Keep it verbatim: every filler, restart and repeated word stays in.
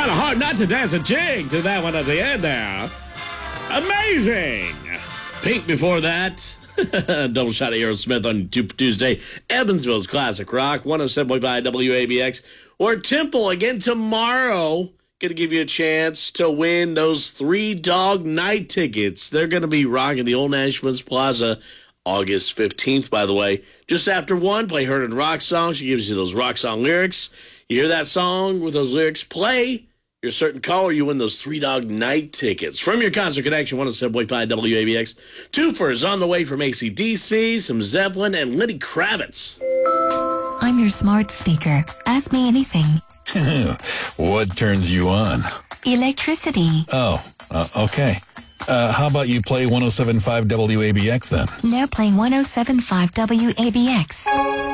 kind of hard not to dance a jig to that one at the end there. Amazing. Pink before that. Double shot of Aerosmith on Tuesday. Evansville's Classic Rock, one oh seven point five W A B X. Or Temple again tomorrow. Going to give you a chance to win those Three Dog Night tickets. They're going to be rocking the Old Nashville's Plaza August fifteenth, by the way. Just after one, play Heard and Rock song. She gives you those rock song lyrics. You hear that song with those lyrics play, you're a certain caller, you win those Three Dog Night tickets. From your Concert Connection, one oh seven point five W A B X. Twofers on the way from A C D C, some Zeppelin, and Lenny Kravitz. I'm your smart speaker. Ask me anything. What turns you on? Electricity. Oh, uh, okay. Uh, how about you play one oh seven point five W A B X then? Now playing one oh seven point five W A B X.